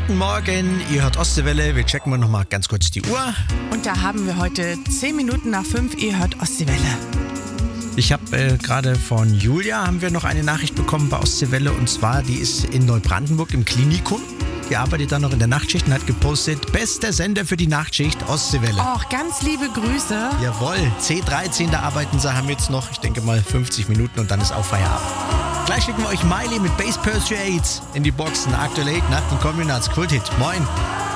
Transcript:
Guten Morgen, ihr hört Ostseewelle. Wir checken mal nochmal ganz kurz die Uhr. Und da haben wir heute 10 Minuten nach 5, ihr hört Ostseewelle. Ich habe gerade von Julia haben wir noch eine Nachricht bekommen bei Ostseewelle. Und zwar, die ist in Neubrandenburg im Klinikum. Die arbeitet da noch in der Nachtschicht und hat gepostet, bester Sender für die Nachtschicht, Ostseewelle. Och, ganz liebe Grüße. Jawohl, C13, da arbeiten sie, haben jetzt noch, ich denke mal, 50 Minuten und dann ist auch Feierabend. Gleich schicken wir euch Miley mit Bass Pursuits in die Boxen. Aktuell 8 nach dem Kommunals Kulthit. Moin.